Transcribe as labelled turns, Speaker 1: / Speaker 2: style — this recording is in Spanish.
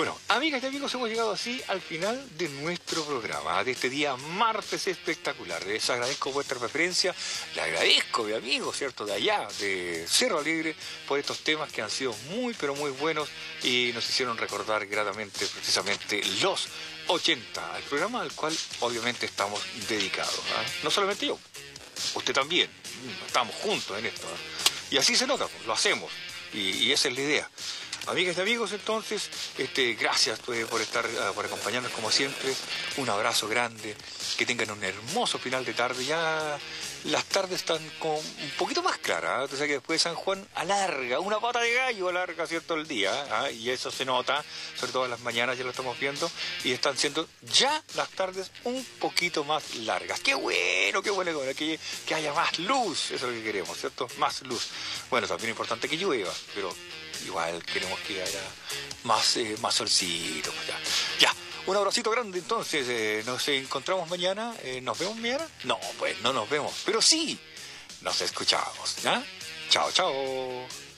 Speaker 1: Bueno, amigas y amigos, hemos llegado así al final de nuestro programa, de este día martes espectacular. Les agradezco vuestra preferencia, le agradezco, mi amigo, ¿cierto?, de allá, de Cerro Alegre, por estos temas que han sido muy, pero muy buenos y nos hicieron recordar gratamente, precisamente, los 80, el programa al cual obviamente estamos dedicados, ¿ah? No solamente yo, usted también, estamos juntos en esto, ¿ah? Y así se nota, pues, lo hacemos, y esa es la idea. Amigas y amigos, entonces, gracias por estar, por acompañarnos como siempre. Un abrazo grande, que tengan un hermoso final de tarde. Ya las tardes están con un poquito más claras, ¿eh? O sea que después de San Juan alarga, una pata de gallo alarga, ¿cierto?, el día, ¿eh? Y eso se nota, sobre todo en las mañanas ya lo estamos viendo, y están siendo ya las tardes un poquito más largas. ¡Qué bueno, qué bueno! Que haya más luz, eso es lo que queremos, ¿cierto? Más luz. Bueno, también es importante que llueva, pero igual queremos que haya más, más solcito. Pues ya, un abracito grande entonces. Nos encontramos mañana. ¿Nos vemos mañana? No, pues no nos vemos. Pero sí, nos escuchamos. ¿Ya? Chao, chao.